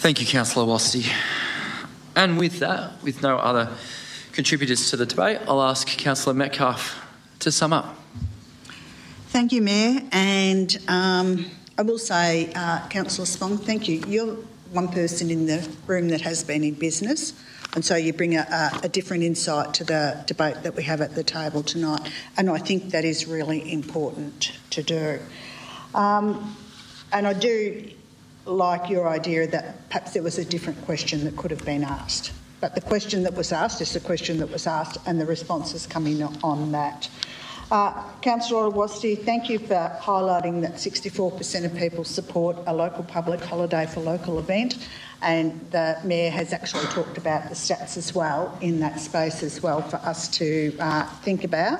Thank you, Councillor Wasty. And with that, with no other contributors to the debate, I'll ask Councillor Metcalfe to sum up. Thank you, Mayor. And I will say, Councillor Spong, thank you. You're one person in the room that has been in business, and so you bring a different insight to the debate that we have at the table tonight, and I think that is really important to do. And I do like your idea that perhaps there was a different question that could have been asked. But the question that was asked is the question that was asked, and the response is coming on that. Councillor Wasty, thank you for highlighting that 64% of people support a local public holiday for local event, and the Mayor has actually talked about the stats as well in that space as well for us to think about.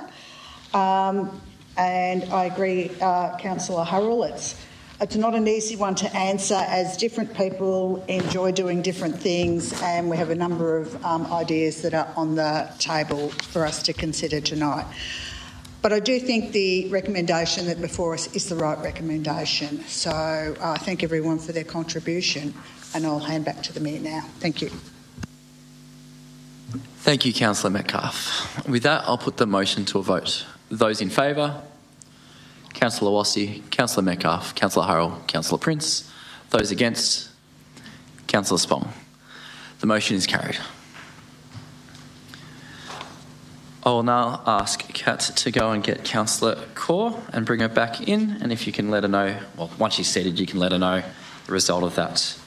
And I agree, Councillor Hurrell, it's not an easy one to answer, as different people enjoy doing different things, and we have a number of ideas that are on the table for us to consider tonight. But I do think the recommendation that before us is the right recommendation. So I thank everyone for their contribution, and I'll hand back to the Mayor now. Thank you. Thank you, Councillor Metcalfe. With that, I'll put the motion to a vote. Those in favour? Councillor Wasty, Councillor Metcalfe, Councillor Hurrell, Councillor Prince. Those against? Councillor Spong. The motion is carried. I will now ask Kat to go and get Councillor Corr and bring her back in, and if you can let her know, well, once she's seated, you can let her know the result of that